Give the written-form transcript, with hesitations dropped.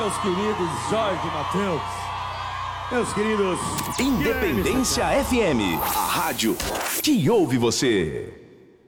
meus queridos Jorge e Matheus. Meus queridos... Independência FM, a rádio que ouve você.